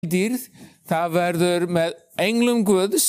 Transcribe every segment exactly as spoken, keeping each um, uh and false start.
dýrð, það verður með englum Guðs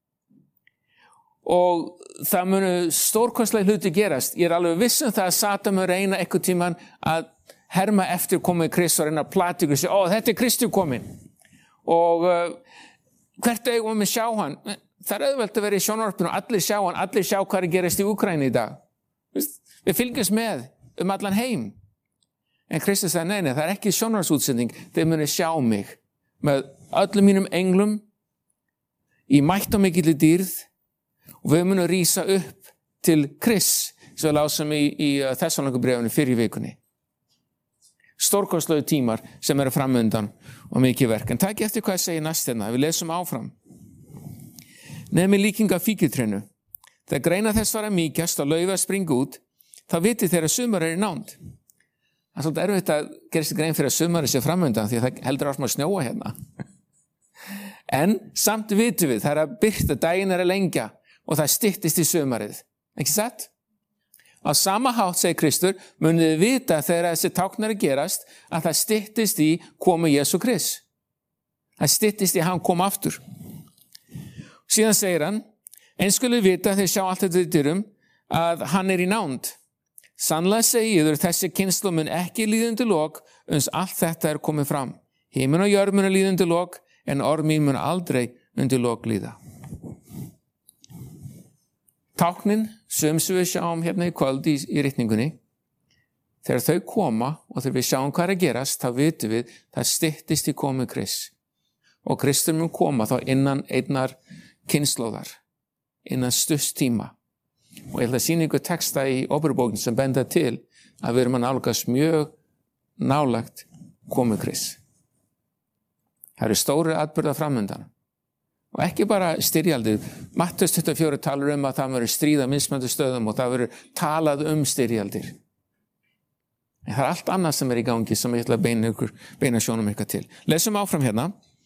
og það munu stórkostlega hluti gerast. Ég er alveg viss um það að Satan mun reyna einhvern tímann að herma eftir komið Krists og reyna að plata ykkur og segja, ó, þetta er Kristur komin. Og uh, hvert eigum við sjá hann? Það er auðvelt að vera í sjónvarpinu og allir sjá hann, allir sjá hvað er gerast í Úkraínu í dag. Við fylgjumst með um allan heim. En Kristus sagði, nei, nei, það er ekki sjónvarpsútsending, þeir munu sjá mig með öllum mínum englum í mætt og mikilli dýrð og við munum rísa upp til Krists, sem við lásum í, í Þessalónikubréfinu fyrir vikunni. Stórkostlegu tímar sem eru framundan og mikið verk. En takk eftir hvað ég segi næst hérna, við lesum áfram. Nefnir líking af fíkjutrénu. Þegar greina þess var að mýkjast og laufið að springa út, þá viti þeir að sumar er í nánd. Það er svolítið erfitt að gera sér grein fyrir að sumari sé framundan því að það heldur áfram að snjóa hérna. En samt vitum við, það er að birta, daginn er að lengja og það styttist í sumarið. Ekki satt? Á sama hátt, segir Kristur, munið þið vita þegar þessi táknar að gerast að það styttist í komu Jesú Krist. Það styttist í að hann kom aftur. Síðan segir hann, eins skuluð vita þegar sjá allt þetta í dyrum að hann er í nánd. Sannlega segi ég þér, þessi kynslóð mun ekki líða undir lok, uns allt þetta er komið fram. Himinn og jörð mun líða undir lok, en orð mín mun aldrei undir lok líða. Táknin, sem við sjáum hérna í kvöld í, í ritningunni, þegar þau koma og þegar við sjáum hvað er að gerast, þá vitum við, það styttist í komu Krists. Og Kristur mun koma þá innan einnar kynslóðar, innan stutts tíma. Og ég held að sýna ykkur texta í Óperubókin sem benda til að við erum að nálgast mjög nálagt komu Krists. Það eru stóri atburðar framundan. Og ekki bara styrjaldir. Mattheus tuttugu og fjögur talar um að það verður stríð á mismunandi stöðum og það verður talað um styrjaldir. En það er allt annað sem er í gangi sem ég ætla að beina, ykkur, beina sjónum ykkur til. Lesum áfram hérna.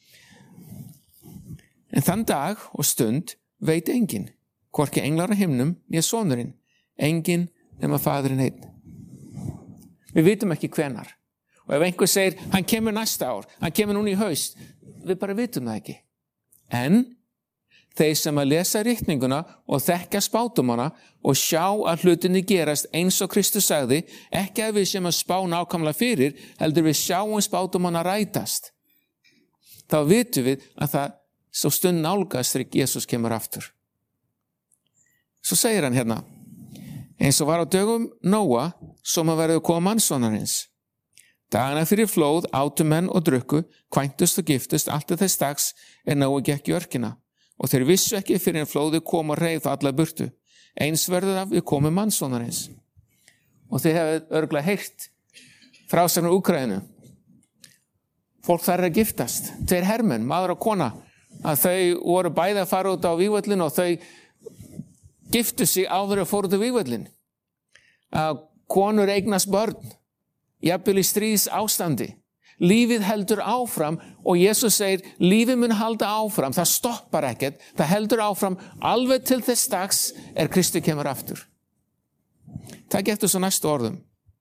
En þann dag og stund veit enginn. Hvorki englar á himnum, né sonurinn, enginn nema faðirinn einn. Við vitum ekki hvenar. Og ef einhver segir, hann kemur næsta ár, hann kemur núna í haust, við bara vitum það ekki. En þeir sem að lesa ritninguna og þekka spátumana og sjá að hlutinni gerast eins og Kristus sagði, ekki að við sem að spá nákvæmlega fyrir, heldur við sjáum spátumana rætast. Þá vitum við að það svo stund nálgast þegar Jesús kemur aftur. Svo segir hann hérna, eins og var á dögum Nóa, som að verður koma mannsonarins. Dagana fyrir flóð, átu menn og drukku, kvæntust og giftust, allt að þess dags er Nóa gekk í örkina. Og þeir vissu ekki fyrir en flóði kom og reið alla burtu. Eins verður það við komum mannsonarins. Og þeir hefðu örugglega heyrt frásagnar úr Úkraínu. Fólk þar er að giftast. Tveir hermenn, maður og kona, að þau voru bæði að fara út á vígvöllin og þau giftu sig áður að fóru til vígvöllin. Að konur eignast börn, jafnvel í stríðs ástandi. Lífið heldur áfram og Jesús segir, lífið mun halda áfram, það stoppar ekkert, það heldur áfram alveg til þess dags er Kristi kemur aftur. Takk eftir svo næstu orðum.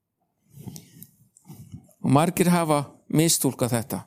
Og margir hafa mistúlkað þetta.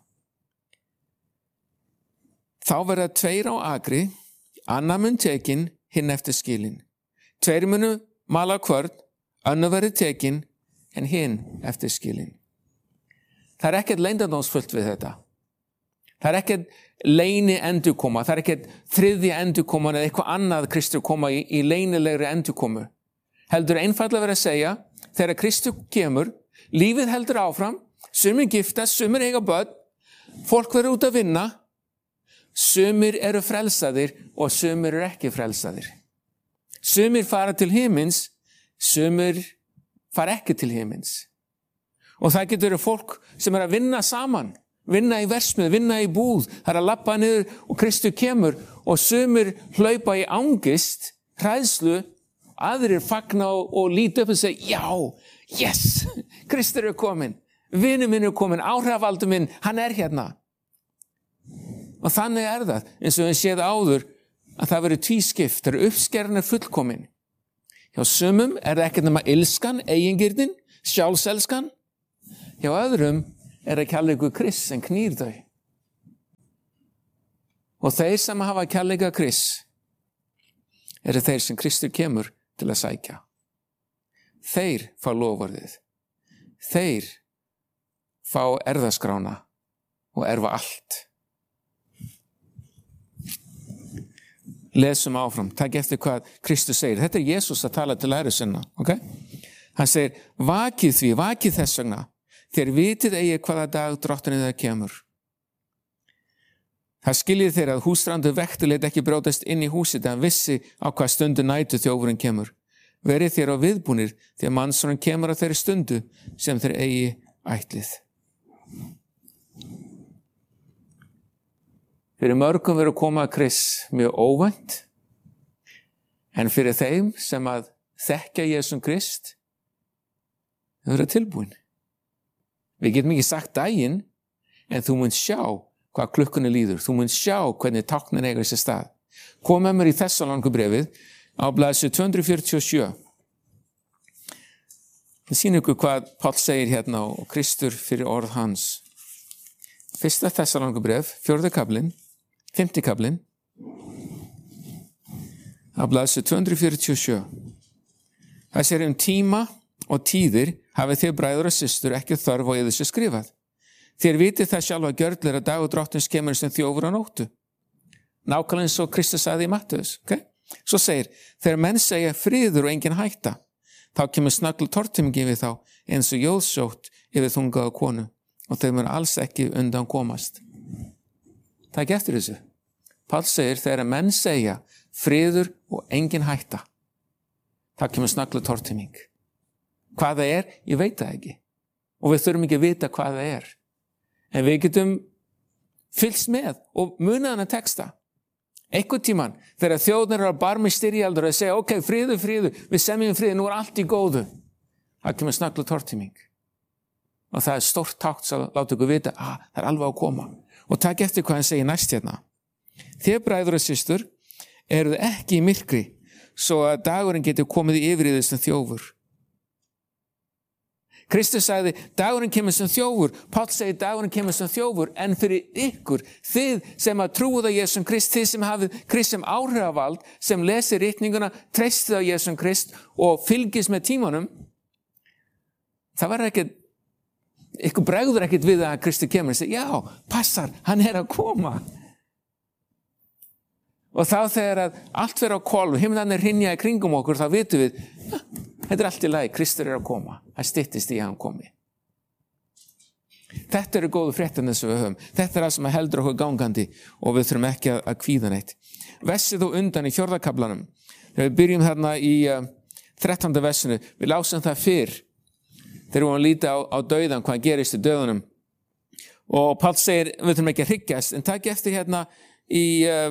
Þá verða tveir á akri, annar mun tekinn, hinn eftir skilin. Tveir munu mala kvörn, önnur verið tekin, en hinn eftir skilin. Það er ekkert leyndardómsfullt við þetta. Það er ekkert leyni endurkoma, það er ekkert þriðja endurkoma eða eitthvað annað Kristur koma í, í leynilegri endurkomu. Heldur einfaldlega verið að segja, þegar Kristur kemur, lífið heldur áfram, sumir giftast, sumir eiga börn, fólk verður út að vinna, sumir eru frelsaðir og sumir eru ekki frelsaðir. Sumir fara til himins, sumir fara ekki til himins. Og það getur verið fólk sem er að vinna saman, vinna í versmið, vinna í búð, það er að labba niður og Kristur kemur og sumir hlaupa í angist, hræðslu, aðrir fagna og, og líta upp og segja, já, yes, Kristur er komin, vinur minn er komin, áhrifaldur minn, hann er hérna. Og þannig er það, eins og við séð áður, að það verið tvískipt, það eru uppskerðan er fullkomin. Hjá sumum er það ekkert nema ilskan, eigingirnin, sjálfselskan. Hjá öðrum er það kærleikur Krists sem knýr þau. Og þeir sem hafa kærleika Krists eru þeir sem Kristur kemur til að sækja. Þeir fá loforðið. Þeir fá erfðaskrána og erfa allt. Lesum áfram, takk eftir hvað Kristus segir. Þetta er Jesus að tala til læru sinna, ok? Hann segir, vakið því, vakið þess vegna, þér vitið eigi hvaða dag drottinn það kemur. Það skiljið þeir að húsrandur vekti leit ekki brjótast inn í húsið, en vissi á hvað stundu nætu þjófurinn kemur. Verið þér á viðbúnir, því að mannssonin kemur á þeirri stundu sem þeir eigi ætlið. Fyrir mörgum verður koma að Krists mjög óvænt, en fyrir þeim sem að þekkja Jesum Krist, þau verður tilbúin. Við getum ekki sagt daginn, en þú mun sjá hvað klukkunni líður. Þú mun sjá hvernig táknin eiga sér stað. Kom með mér í Þessaloníkubréfið á blaðsíðu tvö hundruð fjörutíu og sjö. Það sýnir ykkur hvað Páll segir hérna og Kristur fyrir orð hans. Fyrsta Þessaloníkubréf, fjórði kaflinn, fimmti kaflinn, á blaðsíðu tvö hundruð fjörutíu og sjö. Það segir um tíma og tíðir hafið þér bræður og systur ekki þörf og yður sér skrifað. Þér vitið það sjálfa gjörðlir að dagur drottins kemur sem þjófur á nóttu. Nákvæmlega eins og Kristus sagði í Mattheus. Okay? Svo segir, þegar menn segja friður og engin hætta, þá kemur snöggl tortímingi við þá eins og jóðsótt yfir þungaða konu og þau mun alls ekki undan komast. Takk eftir þessu. Páll segir, þegar menn segja friður og engin hætta, þá kemur snöggl tortíming. Hvað það er, ég veit það ekki. Og við þurfum ekki að vita hvað það er. En við getum fylgst með og munað hana texta. Einhvern tímann, þegar þjóðnir eru að barmi styrjaldur og segja, ok, friður, friður, við semjum friður, nú er allt í góðu. Það kemur snöggl tortíming. Og það er stórt tákn að láta ykkur vita, ah, það er alveg að koma. Og takk eftir hvað hann segir næst hérna. Þér bræður og systur eruð ekki í myrkri, svo að dagurinn getur komið í yfirriðið sem þjófur. Kristus sagði, dagurinn kemur sem þjófur. Páll segir, dagurinn kemur sem þjófur, en fyrir ykkur, þið sem að trúið á Jesum Krist, þið sem hafið Krist sem áhrifavald, sem lesir ritninguna, treystið á Jesum Krist og fylgist með tímanum, það var ekkert, ykkur bregður ekkert við að Kristi kemur og segir, já, passar, hann er að koma. Og þá þegar að allt verður á hvolf, himnarnir hrynja í kringum okkur, þá vitum við, ja, þetta er allt í lagi, Kristur er að koma. Það styttist í að hann komi. Þetta eru góðu fréttirnar sem við höfum. Þetta er það sem heldur okkur gangandi og við þurfum ekki að, að kvíða neitt. Vessið og undan í fjórða kaflanum. Þegar við byrjum þarna í uh, þrettánda vessinu, við lásum það fyrr. Þegar við vorum að líta á, á dauðan, hvað gerist í dauðanum. Og Páll segir, við þurfum ekki að hryggjast, en takk eftir hérna í uh,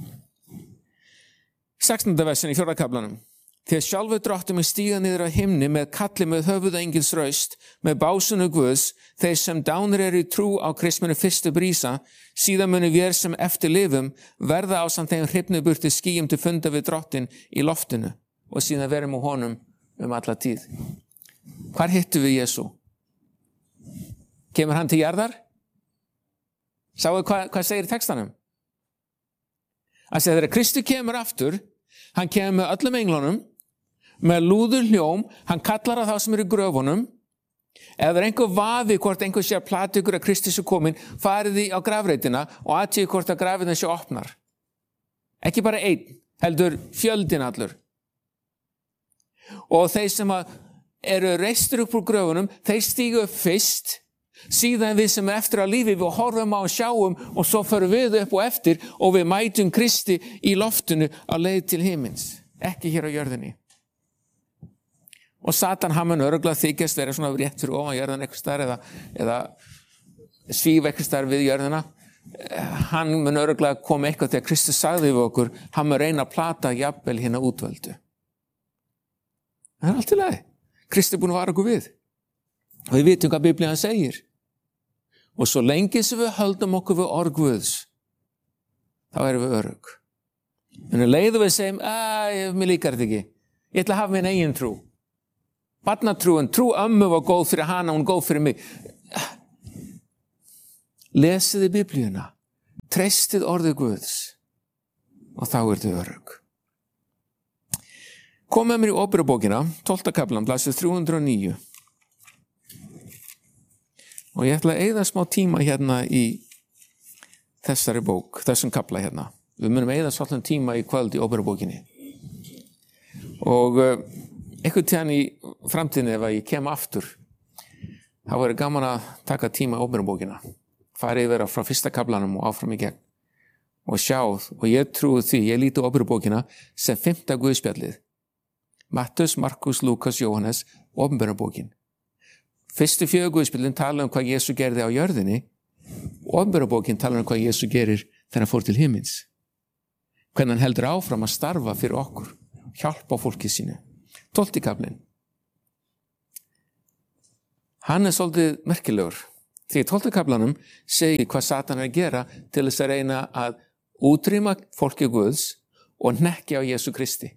sextánda vessinu í fjórða kaflanum. Þegar sjálfur drottum við stíga niður á himni með kalli með höfuð engils raust, með básunu Guðs, þeir sem dánir eru í trú á Krist munu fyrstu brísa, síðan munu við sem eftir lifum verða á samt þeim hrifnu burti skýjum til funda við drottin í loftinu og síðan verum á honum um alla tíð. Hvar hittum við Jesú? Kemur hann til jarðar? Sáu hvað, hvað segir í textanum? Að segja þegar Kristi kemur aftur, hann kemur með öllum englunum, með lúður hljóm, hann kallar á þá sem eru í gröfunum. Ef það er einhver vafi hvort einhver sé að plata ykkur að Kristus er komin, farið því á grafreitina og aðtíu hvort að grafreitina sé opnar. Ekki bara einn, heldur fjöldin allur. Og þeir sem eru reistur upp úr gröfunum, þeir stígu upp fyrst, síðan við sem er eftir að lífi, við horfum á og sjáum og svo förum við upp og eftir og við mætum Kristi í loftinu á leið til himins, ekki hér á jörðinni. Og Satan, hann mun örugglega þykjast vera svona rétt fyrir ofan jörðina eitthvað staðar eða, eða svíf eitthvað staðar við jörðina. Hann mun örugglega koma eitthvað þegar Kristus sagði við okkur, hann mun reyna að plata jafnvel hérna útvöldu. Það er allt í lagi. Kristi er búin að vara okkur við. Og við vitum hvað Biblían segir. Og svo lengi sem við höldum okkur við orð Guðs, þá erum við örugg. En leiðum við segjum, að mér líkar þetta ekki. Ég ætla að hafa minn eigin trú. Barnatrúin, trú ömmu var góð fyrir hana, hún góð fyrir mig. Lesiði Biblíuna. Treystið orðið Guðs og þá er þið örugg. Kom með mér í Óperubókina, tólfta kaflan, blaðsíða þrjú hundruð og níu. Og ég ætla að eyða smá tíma hérna í þessari bók, þessum kafla hérna. Við munum eyða svolítið tíma í kvöld í Óperubókinni. Og uh, einhvern tíðan í framtíðinni ef ég kem aftur, þá verður gaman að taka tíma í Óperubókina. Farið yfir frá fyrsta kaflanum og áfram í gegn. Og sjáð, og ég trúi því, ég líti Óperubókina sem fimmta Guðspjallið. Mattheus, Markus, Lúkas, Jóhannes, Opinberabókin. Fyrstu fjögur Guðspjallin tala um hvað Jesús gerði á jörðinni, Opinberabókin tala um hvað Jesús gerir þegar hann fór til himins. Hvernig hann heldur áfram að starfa fyrir okkur, hjálpa fólkið sínu. Tólfti kaflinn. Hann er svolítið merkilegur, því í tólfta kaflanum segir hvað Satan er að gera til þess að reyna að útrýma fólkið Guðs og hnekkja á Jesú Kristi.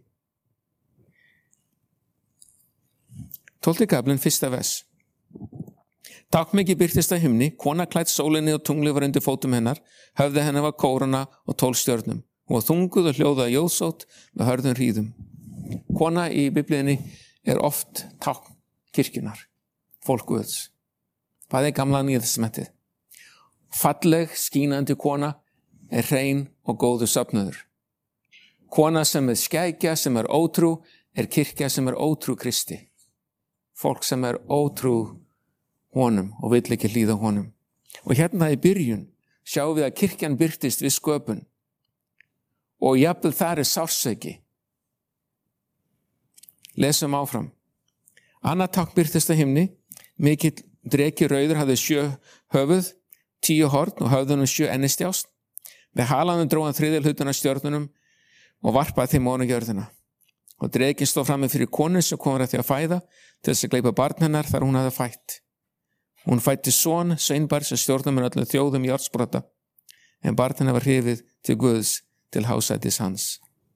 Tólfti kaflinn, fyrsta vers. Táknmikið birtist á himni, kona klædd sólinni og tungli var undir fótum hennar, höfði hennar var kórana og tólf stjörnum. Hún var þunguð og hljóðaði jóðsótt með hörðum hríðum. Kona í Biblíunni er oft tákn kirkjunar, fólk Guðs. Það er gamla Nýja testamentið. Falleg, skínandi kona er hrein og góður söfnuður. Kona sem er skækja, sem er ótrú, er kirkja sem er ótrú Kristi. Fólk sem er ótrú honum og vill ekki hlýða honum. Og hérna í byrjun sjáum við að kirkjan birtist við sköpun. Og jafnvel þar er sársauki. Lesum áfram. Annað tákn birtist á himni, mikill dreki rauður hafði sjö höfuð, tíu horn og höfðunum sjö ennistjást. Við halanum dróðan þriðja hlutan af stjörnunum og varpaði þeim ofan á jörðina. Og drekinn stóð frammi fyrir konu sem kom að því að fæða til þess að gleypa barn hennar þar hún hafði fætt. Hún fætti son, sveinbarn sem stjórnar með öllum þjóðum járnsbrota, en barn hennar var hrifið til Guðs til hásætis hans.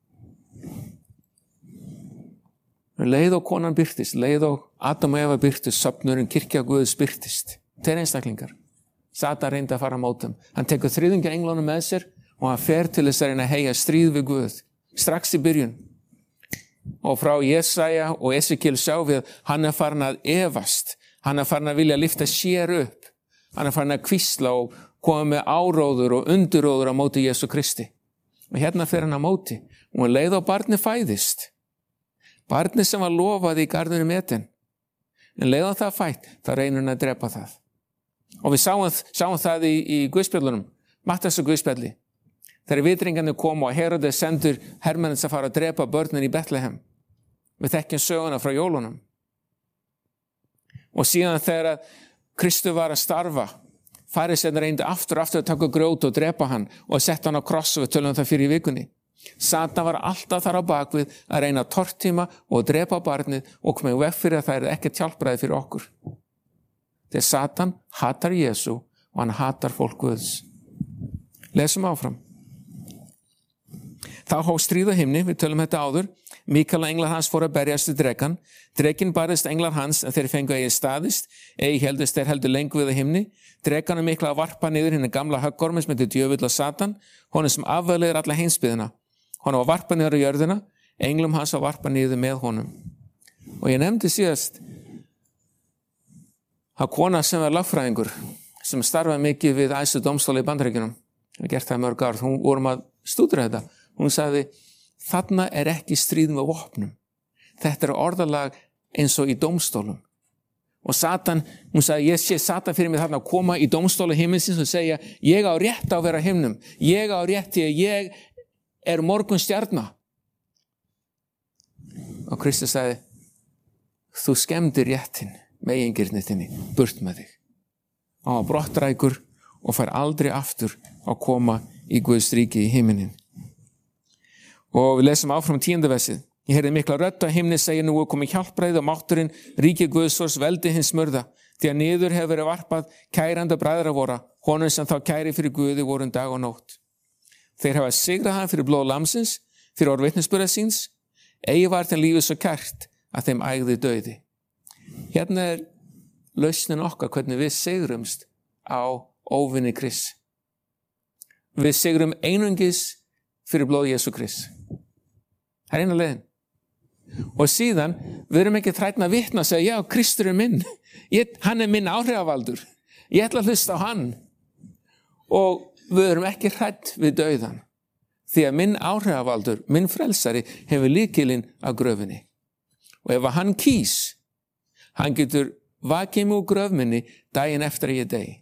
Leið og konan birtist, leið og Adam og Eva birtist, söfnurinn kirkja Guðs birtist. Þeir einstaklingar. Satan reyndi að fara á mótum. Hann tekur þriðjungi englunum með sér og hann fer til þess að reyna að heyja stríð við Guð. Strax í byrjun. Og frá Jesaja og Esekiel sjá við hann er farin að efast. Hann er farin að vilja lyfta sér upp. Hann er farin að hvísla og koma með áróður og unduróður á móti Jesú Kristi. Og hérna fer hann á móti. Og hann leið á barni fæðist. Barni sem var lofað í garðinum Eden. En leið á það fætt, það reynir hann að drepa það. Og við sáum, sáum það í, í Guðspjallunum, Matthíasar Guðspjalli. Þegar vitringarnir komu og Heródes sendur hermennins að fara að drepa börnin í Betlehem. Við þekkjum söguna frá jólunum. Og síðan þegar Kristur var að starfa, farisæarnir reyndi aftur og aftur að taka grjót og drepa hann og setta hann á kross og við tölum það fyrir í vikunni. Satan var alltaf þar á bakvið að reyna að tortíma og drepa barnið og koma í veg fyrir að það er ekkert hjálpræði fyrir okkur. Þegar Satan hatar Jesú og hann hatar fólk Guðs. Lesum áfram. Þá hóf stríð á himni, við tölum þetta áður. Mikael og englar hans fóru að berjast við drekan. Drekinn barðist englar hans en þeir fengu eigi staðist, eigi heldist þeir heldur lengur við á himni. Drekanum mikla að varpa niður hinn gamla höggormins með djöfull og Satan, honum sem afveðlegur alla heimsbyggðina. Honum var varpa niður á jörðina, englum hans var varpa niður með honum. Og ég nefndi síðast að kona sem var lögfræðingur, sem starfaði mikið við æðstu dómstóla í Bandaríkjunum, við gert það mörg ár, hún vorum að stúdra þetta. Hún sagði, þarna er ekki stríð með vopnum. Þetta er orðalag eins og í dómstólum. Og Satan, hún sagði, ég sé Satan fyrir mig þarna að koma í dómstóla himinsins og segja, ég á rétt á að vera himnum. Ég á rétt því að ég er morgun stjarna. Og Kristus sagði, þú skemmdir réttin, megingirnitinni, burt með þig. Og hann var brottrækur og fær aldrei aftur að koma í Guðs ríki í himinin. Og við lesum áfram tíunda versið. Ég heyrði mikla rödd á himni segja nú er komið hjálpræði og mátturinn, ríki Guðsvors, veldi hins smurða. Því að niður hefur verið varpað kæranda bræðra vora, honum sem þá kæri fyrir Guði vorum dag og nótt. Þeir hafa sigrað hann fyrir blóð lamsins, fyrir orð vitnisburða síns, eigi var þeim lífið svo kært að þeim ægði dauði. Hérna er lausnin okkar hvernig við sigrumst á óvinni Krists. við sigrum einungis fyrir blóð Jesú Krist. Það er eina leiðin. Og síðan, við erum ekki þrætna að vitna að segja, já, Kristur er minn. Ég, hann er minn áhrifavaldur. Ég ætla að hlusta á hann. Og við erum ekki hrætt við dauðan. Því að minn áhrifavaldur, minn frelsari, hefur lykilinn af gröfinni. Og ef hann kýs, hann getur vakið mig úr gröfminni daginn eftir að ég dey.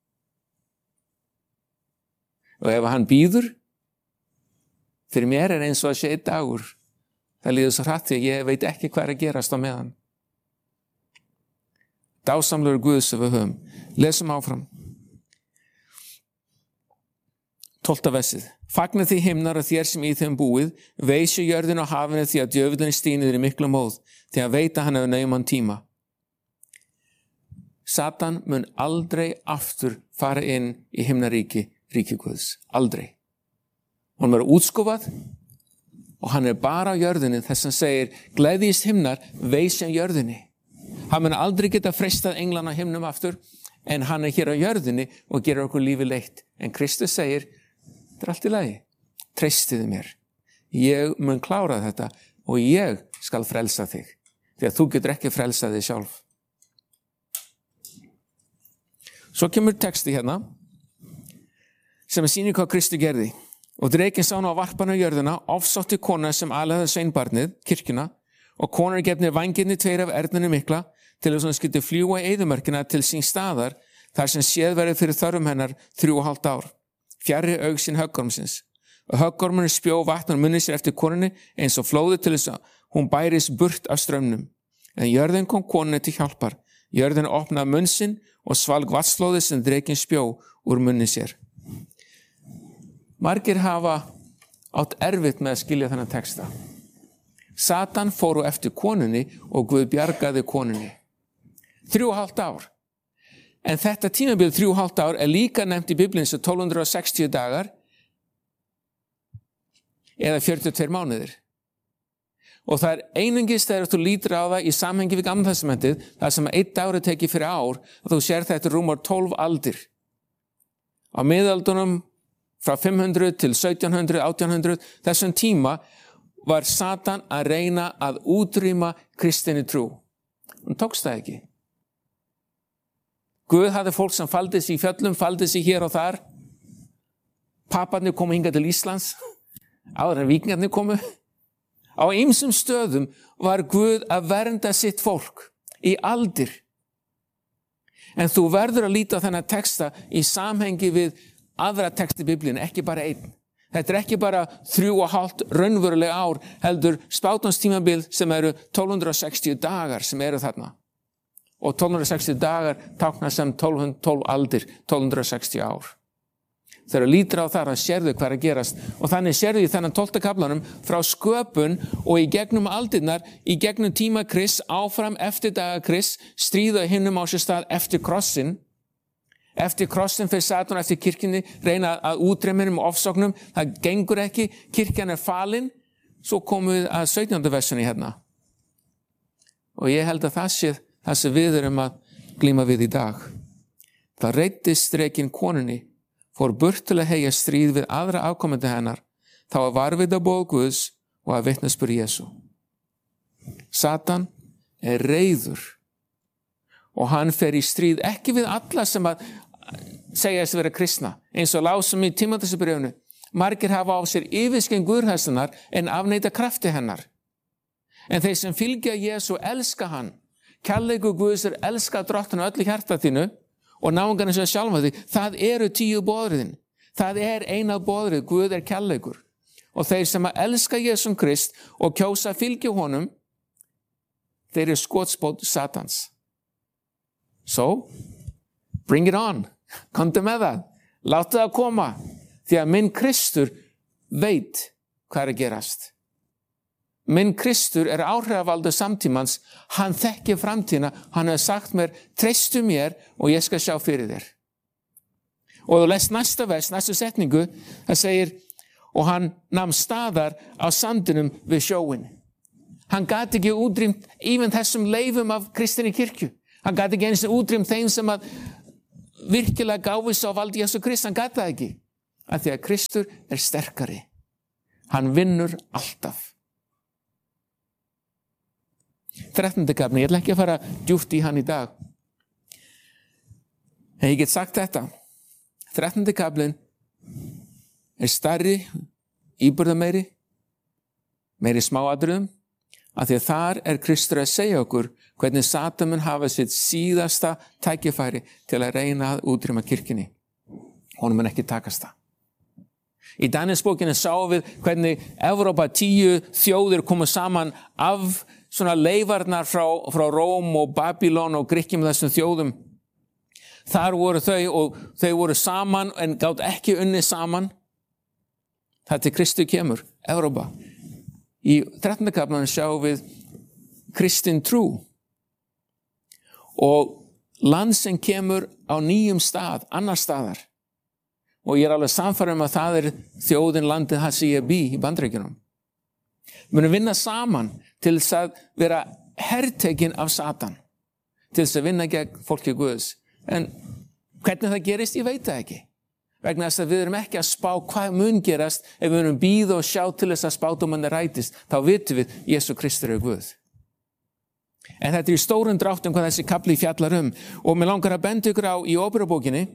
Og ef hann býður, fyrir mér er eins og að sé einn dagur. Það líður svo hratt því að ég veit ekki hvað er að gerast á meðan. Dásamlegur Guð sem við höfum. Lesum áfram. Tólfta versið. Fagna því himnar og þér sem í þeim búið, veisu jörðin og hafinu því að djöfullin stínir í miklu móð, því að veita hann hefur nauman tíma. Satan mun aldrei aftur fara inn í himnaríki, ríki Guðs. Aldrei. Hann var útskúfað og hann er bara á jörðinni þess að segir, gleðjist himnar, veisi á jörðinni. Hann mun aldrei geta freistað englana himnum aftur, en hann er hér á jörðinni og gerir okkur lífi leitt. En Kristus segir, þetta er allt í lagi. Treystiði mér. Ég mun klára þetta og ég skal frelsa þig. Því að þú getur ekki frelsað þig sjálf. Svo kemur texti hérna sem sýnir hvað Kristi gerði. Og drekinn sá nú á varpan á jörðina, ofsótti kona sem alhæði sveinbarnið, kirkjuna, og konar gefnir vængirnir tveir af erðninu mikla til þess að hann skyldi fljúga í eyðimörkina til sín staðar þar sem séð verið fyrir þörfum hennar þrjú og hálft ár. Fjarri aug sín höggormsins. Og höggormurinn spjó vatn og munni sér eftir konunni eins og flóði til þess að hún bæris burt af strömmnum. En jörðin kom konunni til hjálpar. Jörðin opnaði munn sinn og svalg vatnsflóði sem drekinn spjó úr munni sér. Margir hafa átt erfitt með að skilja þennan texta. Satan fór á eftir konunni og Guð bjargaði konunni. Þrjú og hálft ár. En þetta tímabil þrjú og hálft ár er líka nefnt í Biblíunni sem tólf hundruð sextíu dagar eða fjörutíu og tveir mánuðir. Og það er einungis þegar þú lítur á það í samhengi við Gamla testamentið, þar sem einn dagur er tekið fyrir ár, og þú sér þetta rúmar tólf aldir. Á miðaldunum frá fimm hundruð til sautján hundruð, átján hundruð, þessum tíma var Satan að reyna að útrýma kristinni trú. Hún tókst það ekki. Guð hafði fólk sem faldi sig í fjöllum, faldi sig hér og þar. Paparnir komu hingað til Íslands, áður en víkingarnir komu. Á ýmsum stöðum var Guð að vernda sitt fólk í aldir. En þú verður að líta á þennan texta í samhengi við aðra texti í Biblíunni, ekki bara einn. Þetta er ekki bara þrjú og hálft raunveruleg ár, heldur spátumstímabil sem eru tólf hundruð sextíu dagar sem eru þarna. Og tólf hundruð sextíu dagar tákna sem tólf, tólf aldir, tólf hundruð sextíu ár. Þegar lítur á þar að sérðu hvað er að gerast og þannig sérðu í þennan tólfta kaflanum frá sköpun og í gegnum aldirnar, í gegnum tíma Krists, áfram eftir daga Krists, stríða hinnum á sér stað eftir krossin. Eftir krossin fyrir Satan, eftir kirkjunni, reyna að útrýminum og ofsóknum, það gengur ekki, kirkjan er falin, svo komum við að sautjánda versunni hérna. Og ég held að það sé það sem við erum að glíma við í dag. Það reiddist drekinn konunni, fór burt til að heyja stríð við aðra afkomandi hennar, þá að varvita boð Guðs og að vitnisburð Jesú. Satan er reiður og hann fer í stríð ekki við alla sem að segja þess að vera kristna, eins og lásum í Tímóteusbréfinu. Margir hafa á sér yfirskein guðhræðslunnar en afneita krafti hennar. En þeir sem fylgja Jesú elska hann. Kærleikur Guðs er elska drottinu öllu hjarta þínu og náungarnir sem sjálfa þig. Það eru tíu boðriðin. Það er eina boðrið. Guð er kærleikur. Og þeir sem að elska Jesum Krist og kjósa að fylgja honum, þeir eru skotspót Satans. So, bring it on. Komdu með það. Láttu það koma. Því að minn Kristur veit hvað er að gerast. Minn Kristur er áhrifavaldur samtímans. Hann þekkir framtíðina. Hann hefur sagt mér, treystu mér og ég skal sjá fyrir þér. Og þú lest næsta vers, næstu setningu, það segir, og hann nam staðar á sandinum við sjóin. Hann gat ekki útrýmt even þessum leifum af kristinni kirkju. Hann gat ekki eins og útrýmt þeim sem að virkilega gáfis á valdi Jesú Krist. Hann gat það ekki. af því að Kristur er sterkari. Hann vinnur alltaf. þrettándi kafli, ég ætla ekki að fara djúpt í hann í dag. En ég get sagt þetta. þrettándi kaflinn er stærri, íburðameiri, meiri smáatriðum, af því að þar er Kristur að segja okkur hvernig Satan mun hafa sitt síðasta tækifæri til að reyna að útrýma kirkjunni. Honum mun ekki takast það. Í Danielsbókinni sáum við hvernig Evrópa tíu þjóðir komu saman af svona leifarnar frá, frá Róm og Babylon og Grikkjum þessum þjóðum. Þar voru þau og þau voru saman en gátt ekki unni saman. Það til Kristur kemur, Evrópa. Í þrettánda kaflanum sjáum við kristin trú og land sem kemur á nýjum stað, annar staðar. Og ég er alveg sannfærður um að það er þjóðin landið það sem ég bý í Bandaríkjunum. Við munum vinna saman til þess að vera hertekin af Satan, til þess að vinna gegn fólki Guðs. En hvernig það gerist, ég veit það ekki. Vegna þess að við erum ekki að spá hvað mun gerast ef við erum bíða og sjá til þess að spádómurinn rætist, þá vitum við Jesú Kristur er Guð. En þetta er í stórum dráttum hvað þessi kafli fjallar um og mér langar að benda ykkur á í Óperubókinni.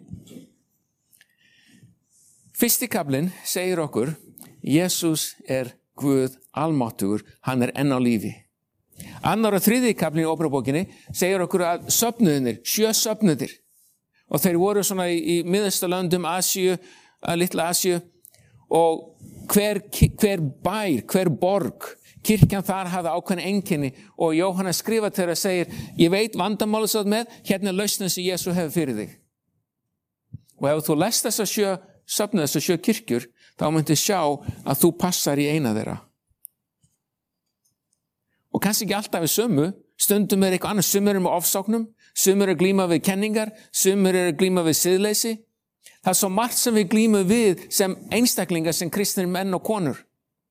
Fyrsti kaflinn segir okkur Jesús er Guð almáttugur, hann er enn á lífi. Annar og þriðji kaflinn í Óperubókinni segir okkur að söfnuðinir, sjö söfnuðir, og þeir voru svona í, í miðausturlöndum Asíu, litla Asíu, og hver, hver bær, hver borg, kirkjan þar hafði ákveðin einkenni og Jóhannes skrifa til þeirra og segir, ég veit vandamálið svo með, hérna er lausnin sem Jesú hefur fyrir þig. Og ef þú lest þess að sjö söfnuð, þess að sjö kirkjur, þá myndir sjá að þú passar í eina þeirra. Og kannski ekki alltaf við sömu, stundum er eitthvað annað, sumir eru með ofsóknum, sumir eru að glíma við kenningar, sumir eru að glíma við siðleysi. Það er svo margt sem við glímum við sem einstaklingar, sem kristnir menn og konur.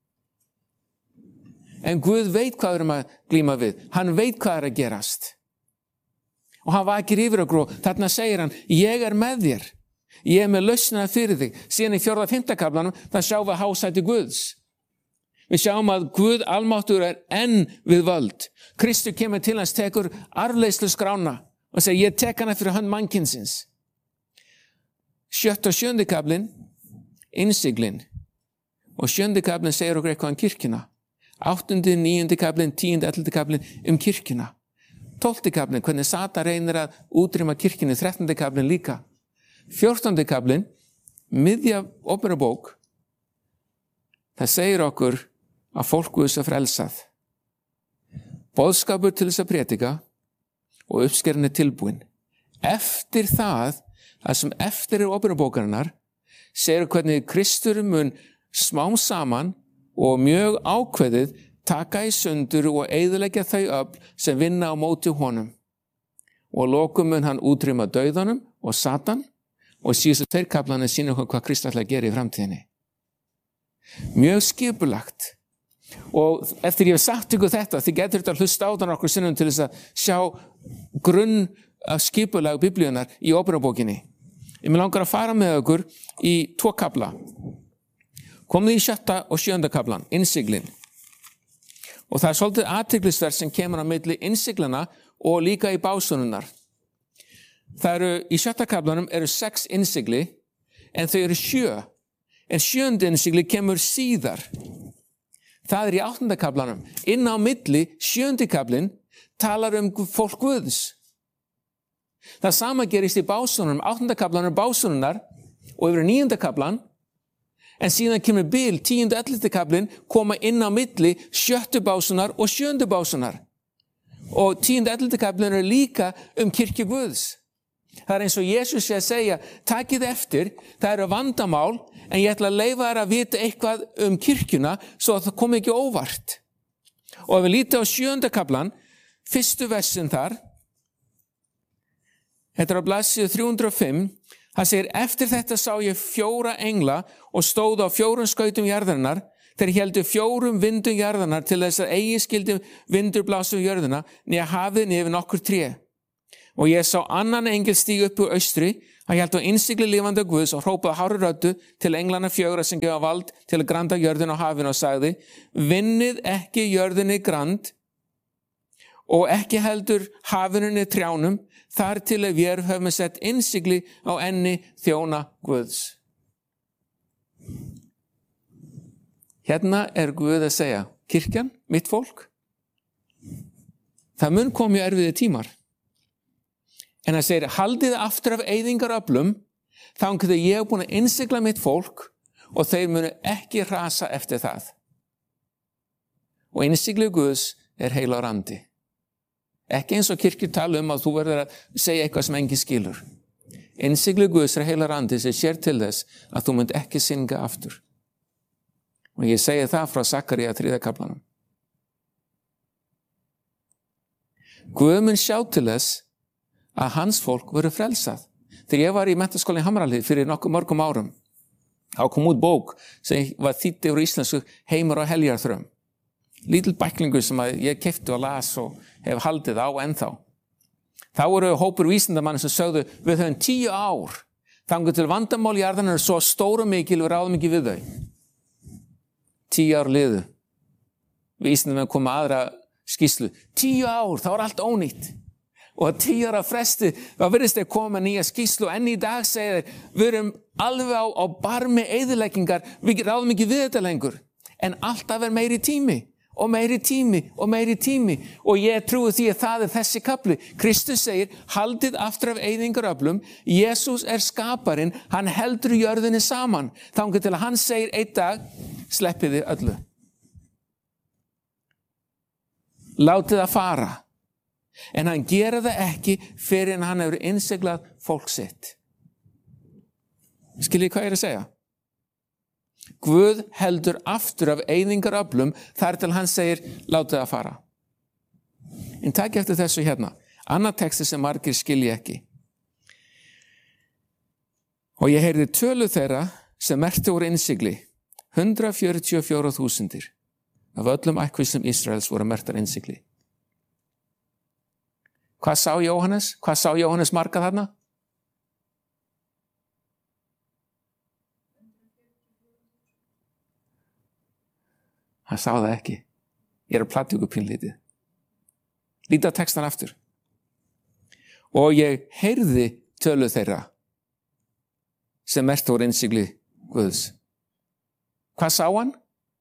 En Guð veit hvað við erum að glíma við. Hann veit hvað er að gerast. Og hann vakir yfir okkur og þarna segir hann, ég er með þér. Ég er með lausnina fyrir þig. Síðan í fjórða og fimmta kaflanum, það sjáum við hásæti Guðs. Við sjáum að Guð almáttugur er enn við völd. Kristur kemur til hans, tekur arfleiðslu skrána og segir, ég tek hana fyrir hönd mannkynsins. Sjötta og sjöndi kaflinn, innsiglin. Og sjöndi kaflinn segir okkur eitthvað um kirkjuna. Áttundi, níundi kaflinn, tíundi, ellefundi kaflinn um kirkjuna. Tólfti kaflinn, hvernig Satan reynir að útrýma kirkjunni, þrettándi kaflinn líka. Fjórtándi kaflinn, miðja Óperubók, það segir okkur að fólk Guðs er frelsað. Boðskapur til þess að prétika og uppskeran er tilbúin. Eftir það, það sem eftir er Óperubókarinnar, segir hvernig Kristur mun smám saman og mjög ákveðið taka í sundur og eyðileggja þau öfl sem vinna á móti honum. Og að lokum mun hann útrýma dauðanum og Satan og síðustu tveir kaflarnir sýna okkur hvað Kristur ætlar að gera í framtíðinni. Mjög skipulagt. Og eftir ég hef sagt ykkur þetta, þið getur þetta að hlusta á þann okkur sinnum til þess að sjá grunn að skipulag biblíunar í Óperubókinni. Ég vil langar að fara með okkur í tvo kafla. Komið í sjötta og sjönda kaflan, innsiglin. Og það er svolítið athyglisvert sem kemur á milli innsiglana og líka í básununnar. Það eru, í sjötta kaflanum eru sex innsigli, en þau eru sjö. En sjöndi innsigli kemur síðar. Það er í áttunda kaflanum. Inn á milli, sjöndi kaflin, talar um fólk Guðs. Það sama gerist í básununum, áttunda kaflanum básununnar og yfir níunda kaflan, en síðan kemur bil, tíundu, ellefti kaflin, koma inn á milli, sjöttu básunar og sjöndu básunar. Og tíundu, ellefti kaflin er líka um kirkju Guðs. Það er eins og Jesús sé að segja, takið eftir, það eru vandamál, en ég ætla að leyfa þér að vita eitthvað um kirkjuna, svo að það komi ekki óvart. Og ef við lítið á sjöunda kaflan, fyrstu versin þar, þetta er á blaðsíðu þrjú hundruð og fimm, það segir, eftir þetta sá ég fjóra engla og stóð á fjórum skautum jarðarinnar, þeir héldu fjórum vindum jarðarinnar til þess að eigi skildi vindur blása um jörðina, nýja hafið niður nokkur tré. Og ég sá annan engil stíga upp úr austri, hann hélt á innsigli lifandi Guðs og hrópaði hárri röddu til englana fjögurra sem gefa vald til að granda jörðin á hafinu og sagði, vinnið ekki jörðinni grand og ekki heldur hafinunni trjánum, þar til að við höfum sett innsigli á enni þjóna Guðs. Hérna er Guð að segja, kirkjan, mitt fólk, það mun komi erfiði tímar. En það segir, haldið aftur af eyðingaröflum, þangað að ég er búin að innsigla mitt fólk og þeir munu ekki rasa eftir það. Og innsigli Guðs er heilagur andi. Ekki eins og kirkjur tala um að þú verður að segja eitthvað sem enginn skilur. Innsigli Guðs er heilagur andi sem sér til þess að þú munt ekki synga aftur. Og ég segi það frá Sakaría þriðja kaflanum. Guð mun sjá til þess að hans fólk verður frelsað. Þegar ég var í menntaskóla í Hamrahlíð fyrir nokkuð mörgum árum, þá kom út bók sem var þýdd yfir íslensku Heimur og heljarþröm. Lítill bæklingur sem ég keypti og las og hef haldið á ennþá. Þá voru hópur vísindamanna sem sögðu, við höfum tíu ár, þangað til vandamál í jarðarinnar er svo stór og mikil, við ráðum ekki við þau. Tíu ár liðu. Vísindamenn komu aðra skýrslu. Tíu ár, þá er allt ónýtt. Og að tíu ára fresti, þá virðist þeir koma nýja skýrslu og enn í dag segja þeir, við erum alveg á, á barmi eyðileggingar, við ráðum ekki við þetta lengur. En alltaf er meiri tími og meiri tími og meiri tími og ég trúi því að það er þessi kapli. Kristus segir, haldið aftur af eyðingaröflum, Jesús er skaparinn, hann heldur jörðinni saman. Þangað til að hann segir einn dag, sleppið þið öllu. Látið það fara. En hann gera það ekki fyrir en hann hefur innsiglað fólk sitt. Skiljið hvað ég er að segja? Guð heldur aftur af eyðingaröflum þar til hann segir, látið það fara. En takk eftir þessu hérna. Annað texti sem margir skilji ekki. Og ég heyrði tölu þeirra sem merktu úr innsigli. hundrað fjörutíu og fjórar þúsundir af öllum ættkvíslum Ísraels voru merktar innsigli. Hvað sá Jóhannes? Hvað sá Jóhannes marga þarna? Hann sá það ekki. Ég er að plata ykkur pínlítið. Lítið á textan aftur. Og ég heyrði tölu þeirra sem merktu úr innsigli Guðs. Hvað sá hann?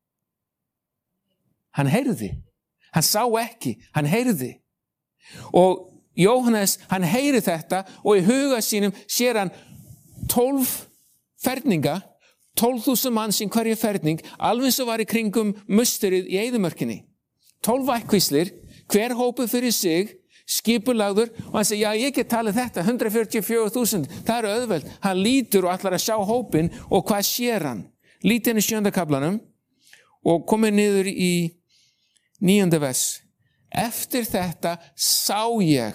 Hann heyrði. Hann sá ekki. Hann heyrði. Og Jóhannes, hann heyri þetta og í huga sínum sér hann tólf ferninga, tólf þúsund manns í hverju ferning, alveg svo var í kringum musterið í eyðimörkinni. Tólf ættkvíslir, hver hópuð fyrir sig, skipulagður, og hann segi, já, ég get talið þetta, hundrað fjörutíu og fjögur þúsund, það er auðvelt. Hann lítur og ætlar að sjá hópin og hvað sér hann? Lítið inn í sjönda kaflanum og komið niður í níunda vers. Eftir þetta sá ég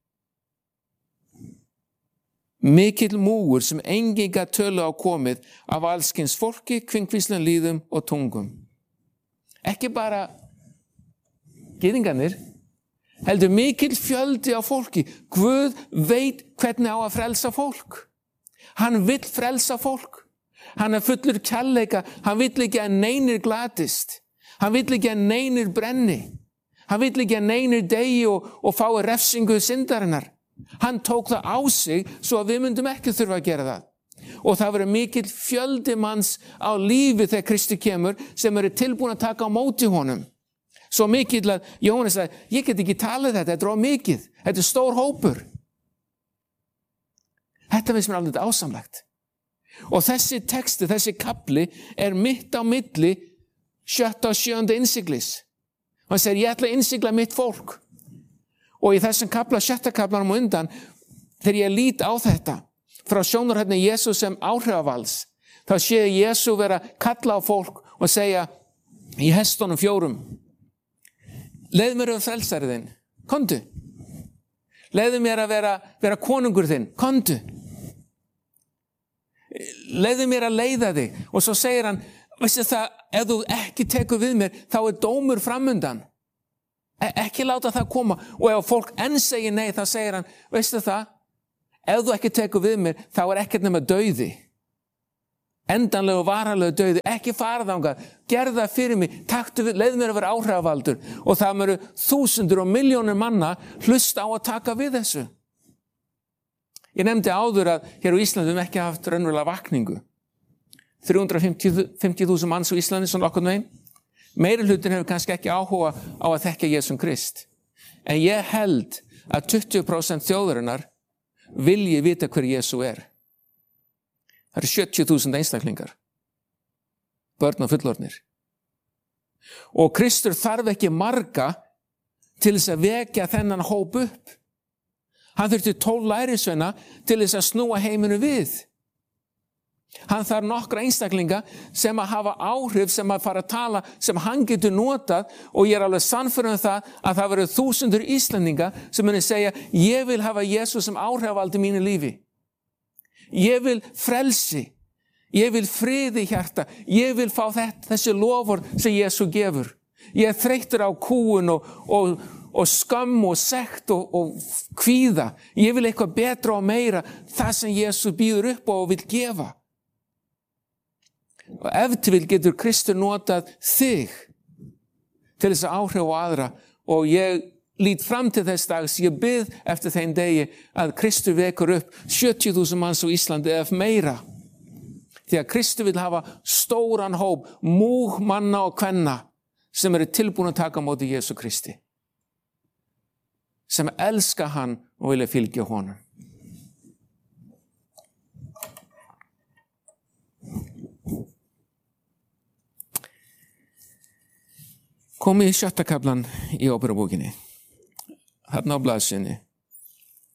mikill múgur sem enginn gat tölu á komið af allskyns fólki, kvinkvíslum, lýðum og tungum. Ekki bara gyðingarnir, heldur mikill fjöldi á fólki. Guð veit hvernig á að frelsa fólk. Hann vill frelsa fólk. Hann er fullur kærleika. Hann vill ekki að neinir glatist. Hann vill ekki að neinir brenni. Hann vill ekki að neinir degi og, og fái refsingu syndarinnar. Hann tók það á sig svo að við myndum ekki þurfa að gera það. Og það verður mikill fjöldi manns á lífi þegar Kristi kemur sem eru tilbúin að taka á móti honum. Svo mikill að Jóhannes sagði, ég get ekki talið þetta, þetta er á mikið, þetta er stór hópur. Þetta finnst mér alveg ásamlegt. Og þessi texti, þessi kapli er mitt á milli sjötta og sjönda innsiglis. Hann segir, ég ætla að innsigla mitt fólk. Og í þessum kapla, sjötta kaplanum undan, þegar ég lít á þetta, frá sjónarhorni Jesú sem áhrifavals, þá sé ég Jesú vera kalla á fólk og segja í hestunum fjórum, leið mér að frelsari þinn, komdu. Leiðu mér að vera, vera konungur þinn, komdu. Leiðu mér að leiða þig. Og svo segir hann, veistu það, ef þú ekki tekur við mér, þá er dómur framundan. Ekki láta það koma. Og ef fólk enn segir nei, þá segir hann, veistu það, ef þú ekki tekur við mér, þá er ekkert nema dauði. Endanlegu varalegu dauði, ekki fara þangað, gerð það fyrir mig, taktu við, leið mér að vera áhrifavaldur. Og það mjög þúsundur og milljónir manna hlusta á að taka við þessu. Ég nefndi áður að hér á Íslandi við ekki haft raunverulega vakningu. þrjú hundruð fimmtíu þúsund manns á Íslandi, svona okkur megin. Meiri hlutin hefur kannski ekki áhuga á að þekka Jesum Krist. En ég held að tuttugu prósent þjóðarinnar vilji vita hver Jesu er. Það eru sjötíu þúsund einstaklingar. Börn og fullorðnir. Og Kristur þarf ekki marga til þess að vekja þennan hóp upp. Hann þurfti tólf lærisveina til þess að snúa heiminu við. Hann þarf nokkra einstaklinga sem að hafa áhrif, sem að fara að tala, sem hann getur notað, og ég er alveg sannfærður um það að það verður þúsundur Íslendinga sem muni segja, ég vil hafa Jesús sem áhrifaldi í mínu lífi. Ég vil frelsi, ég vil friði í hjarta, ég vil fá þetta, þessi loford sem Jesú gefur. Ég er þreyttur á kúun og, og, og skömm og sekt og, og kvíða. Ég vil eitthvað betra og meira, það sem Jesú býður upp og vil gefa. Og ef til vil getur Kristur notað þig til þess að áhrif á aðra, og ég lít fram til þess dags, ég bið eftir þeim degi að Kristur vekur upp sjötíu þúsund manns á Íslandi eða meira. Því að Kristur vil hafa stóran hóp, múg manna og kvenna sem eru tilbúin að taka á móti Jesú Kristi. Sem elska hann og vilja fylgja honum. Komið í sjötta kaflan í Óperubókinni. Þarna á blaðsíðunni.